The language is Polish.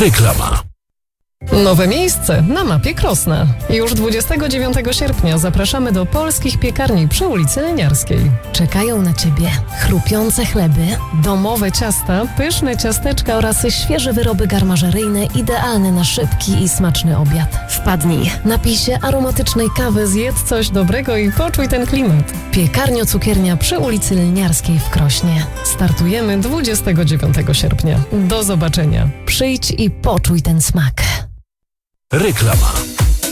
Reklama. Nowe miejsce na mapie Krosna. Już 29 sierpnia zapraszamy do polskich piekarni przy ulicy Leniarskiej. Czekają na Ciebie chrupiące chleby, Domowe ciasta, pyszne ciasteczka oraz świeże wyroby garmażeryjne idealne na szybki i smaczny obiad. Wpadnij, napij się aromatycznej kawy, zjedz coś dobrego i poczuj ten klimat. Piekarnio-cukiernia przy ulicy Leniarskiej w Krośnie. Startujemy 29 sierpnia. Do zobaczenia. Przyjdź i poczuj ten smak. Reklama.